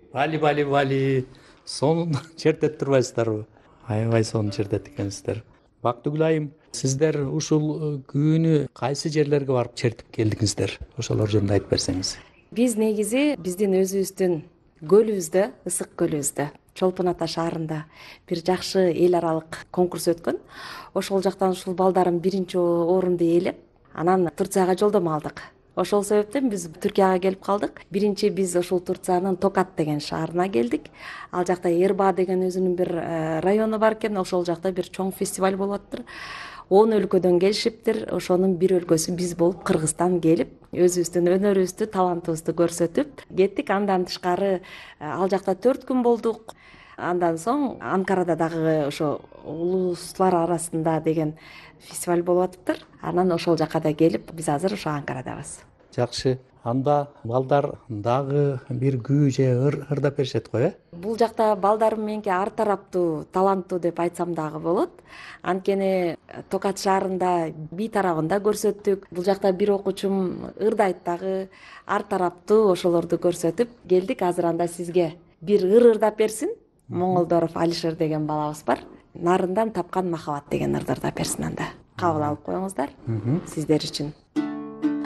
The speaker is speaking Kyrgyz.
Вали. Сонун чертет турбайсыздарбы? Аябай сонун чертет экенсиздер. Бактыгүл айым, сиздер ушул күүнү кайсы жерлерге барып чертип келдиңиздер? Ошолор жөнүндө айтып берсеңиз. Биз негизи биздин өзүбүздүн көлүбүздө, ысык көлүбүздө, Чолпон Ата шаарында бир жакшы эл аралык конкурс өткөн. Ошол жактан ушул балдарым биринчи орунду ээлеп, анан Турцияга жолдомо алдык. Ошол себептен биз Түркияга келип калдык. Биринчи биз ушул Турциянын Токат деген шаарына келдик. Ал жакта Эрба деген өзүнүн бир району бар экен. Ошол жакта бир чоң фестиваль болуп атыптыр. 10 өлкөдөн келишиптир. Ошонун бир өлкөсү биз болуп Кыргызстан келип, өзүбүздүн өнөрүбүздү, талантыбызды көрсөтүп кеттик. Андан тышкары ал жакта 4 күн болдук. Андан соң Анкарада дагы ошо улустар арасында деген фестиваль болуп атыптыр. Анан ошол жака да келип, биз азыр ошо Анкарадабыз. Жакшы. Анда балдар дагы бир күү же ырдап беришет го, э? Бул жакта балдарым меники ар тараптуу, таланттуу деп айтсам дагы болот. Анткени Токат шаарында бейтарабында көрсөттүк. Бул жакта бир окуучум ырдайт дагы, ар тараптуу ошолорду көрсөтүп келдик. Азыр анда сизге бир ырдап берсин. Моңолдоров Алишер деген балабыз бар. Нарындан тапкан махабат деген ырды ырдап берсин анда. Кабыл алып коюңуздар. Сиздер үчүн.